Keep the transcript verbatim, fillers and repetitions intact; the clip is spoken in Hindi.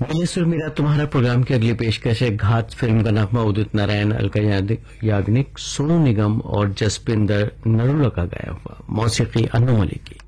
सुर मेरा तुम्हारा प्रोग्राम की अगली पेशकश है घात फिल्म का नगमा उदित नारायण, अलका याग्निक, सोनू निगम और जसपिंदर नरूला का गाया हुआ, मौसीकी अन्नू मलिक की।